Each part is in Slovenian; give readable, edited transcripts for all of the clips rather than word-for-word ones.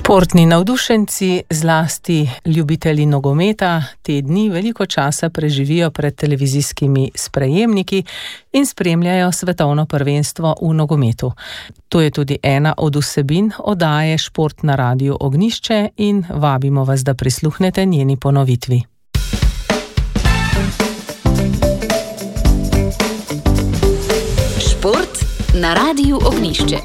Športni navdušenci, zlasti ljubitelji nogometa, te dni veliko časa preživijo pred televizijskimi sprejemniki in spremljajo svetovno prvenstvo v nogometu. To je tudi ena od vsebin oddaje Šport na Radiu Ognjišče in vabimo vas, da prisluhnete njeni ponovitvi. Šport na Radiu Ognjišče.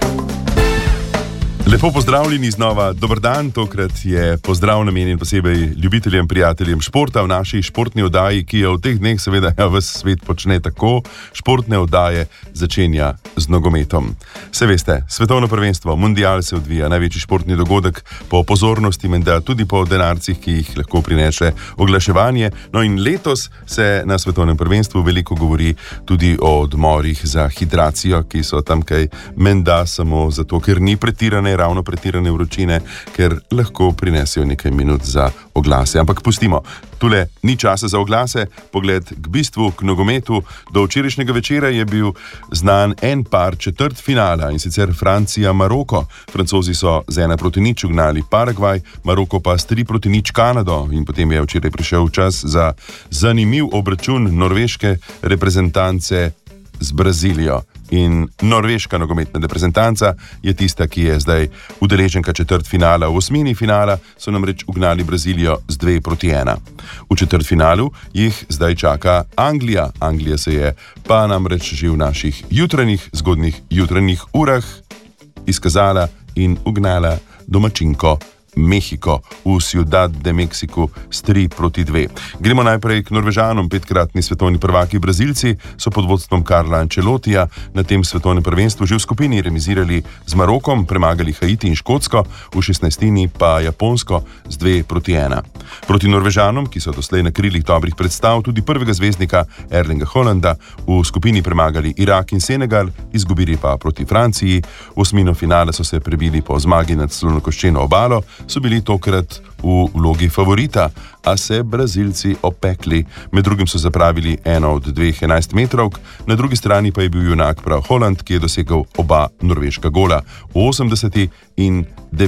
Lepo pozdravljeni znova, dober dan, tokrat je pozdrav namenjen posebej ljubiteljem, prijateljem športa v naši športni oddaji, ki jo v teh dneh seveda ves svet počne tako, športne oddaje začenja z nogometom. Se veste, svetovno prvenstvo, mundial se odvija, največji športni dogodek po pozornosti, menda tudi po denarcih, ki jih lahko prinese oglaševanje. No in letos se na svetovnem prvenstvu veliko govori tudi o odmorih za hidracijo, ki so tamkaj menda samo zato, ker ni ravno pretirane vročine, ker lahko prinesejo nekaj minut za oglase. Ampak pustimo, tule ni časa za oglase, pogled k bistvu, k nogometu. Do včerajšnjega večera je bil znan en par četrtfinala, in sicer Francija-Maroko. Francozi so z 1-0 ugnali Paragvaj, Maroko pa s 3-0 Kanado, in potem je včeraj prišel čas za zanimiv obračun norveške reprezentance z Brazilijo. In norveška nogometna reprezentanca je tista, ki je zdaj udeleženka četrtfinala. V osmini finala so namreč ugnali Brazilijo z 2-1. V četrtfinalu jih zdaj čaka Anglija. Anglija se je pa namreč že v naših zgodnjih jutranjih urah izkazala in ugnala domačinko Mehiko v Ciudad de Mexico s 3-2. Gremo najprej k Norvežanom. 5-kratni svetovni prvaki Brazilci so pod vodstvom Carla Ancelotija na tem svetovnem prvenstvu že v skupini remizirali z Marokom, premagali Haiti in Škotsko, v 16. pa Japonsko z 2-1. Proti Norvežanom, ki so doslej na krilih dobrih predstav, tudi prvega zvezdnika Erlinga Haalanda, v skupini premagali Irak in Senegal, izgubili pa proti Franciji. V osmino finala so se prebili po zmagi nad slonokoščeno obalo, so bili tokrat v vlogi favorita, a se Brazilci opekli. Med drugim so zapravili eno od dveh 11-metrovk, na drugi strani pa je bil junak prav Haaland, ki je dosegel oba norveška gola v 80. in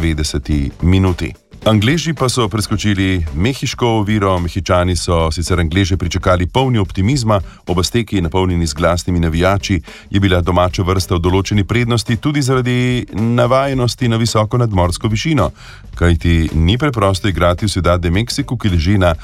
90. minuti. Angleži pa so preskočili mehiško oviro. Mehičani so sicer Angleže pričakali polni optimizma, oba steki napolnjeni z glasnimi navijači, je bila domača vrsta v določeni prednosti tudi zaradi navajenosti na visoko nadmorsko višino, kajti ni preprosto igrati v Ciudad de Mexico, ki leži na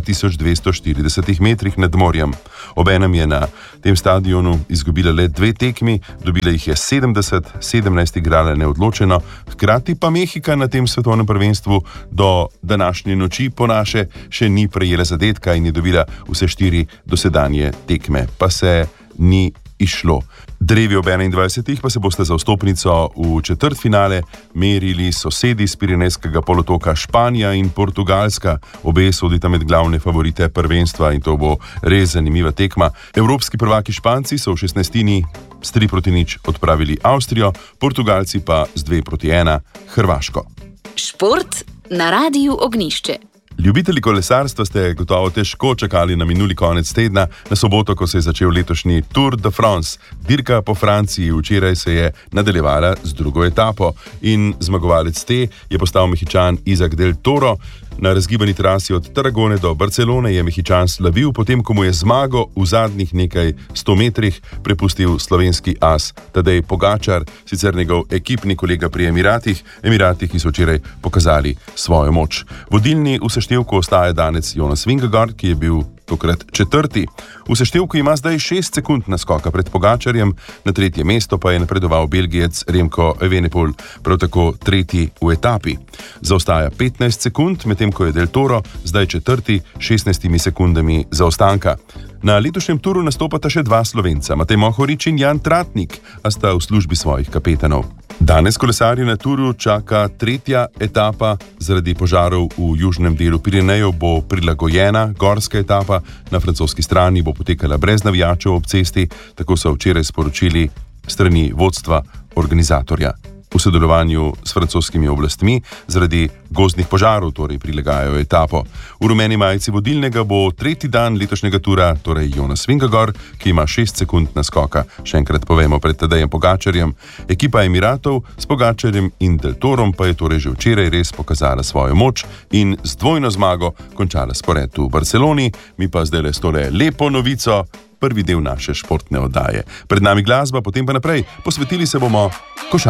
2240 metrih nad morjem. Obenem je na tem stadionu izgubila le 2 tekmi, dobila jih je 70, 17 igrala neodločeno, hkrati pa Mehika na tem svetovnem prvenstvu do današnje noči po naše še ni prejela zadetka in je dobila vse 4 dosedanje tekme, pa se ni izšlo. Drevi ob 21. pa se boste za vstopnico v četrtfinale merili sosedi z Pirenejskega polotoka Španija in Portugalska. Obe sodita med glavne favorite prvenstva in to bo res zanimiva tekma. Evropski prvaki Španci so v 16. s 3-0 odpravili Avstrijo, Portugalci pa z 2-1 Hrvaško. Šport na Radiu Ognjišče. Ljubitelji kolesarstva ste gotovo težko čakali na minuli konec tedna, na soboto, ko se je začel letošnji Tour de France. Dirka po Franciji včeraj se je nadaljevala z drugo etapo in zmagovalec te je postal Mehičan Isaac del Toro. Na razgibani trasi od Tarragone do Barcelone je Mehičan slavil, potem ko mu je zmago v zadnjih nekaj 100 metrih prepustil slovenski as Tadej Pogačar, sicer njegov ekipni kolega pri Emiratih, ki so včeraj pokazali svojo moč. Vodilni v seštevku ostaja danes Jonas Vingegaard, ki je bil tokrat četrti. V seštevku ima zdaj 6 sekund naskoka pred Pogačarjem, na tretje mesto pa je napredoval Belgijec Remco Evenepoel, prav tako tretji v etapi. Zaostaja 15 sekund, medtem ko je Del Toro zdaj četrti 16 sekundami zaostanka. Na letošnjem turu nastopata še 2 Slovenca, Matej Mohorič in Jan Tratnik, a sta v službi svojih kapetanov. Danes kolesarje na turu čaka tretja etapa. Zaradi požarov v južnem delu Pirenejev bo prilagojena gorska etapa, na francoski strani bo potekala brez navijačev ob cesti, tako so včeraj sporočili strani vodstva organizatorja. V sodelovanju s francoskimi oblastmi zaradi gozdnih požarov torej prilagajajo etapo. V rumeni majici vodilnega bo tretji dan letošnjega tura, torej Jonas Vingegaard, ki ima 6 sekund naskoka. Še enkrat povemo pred Tadejem Pogačarjem. Ekipa Emiratov s Pogačarjem in Del Torom pa je torej že včeraj res pokazala svojo moč in z dvojno zmago končala spored v Barceloni. Mi pa zdaj le s tole lepo novico, prvi del naše športne oddaje. Pred nami glasba, potem pa naprej. Posvetili se bomo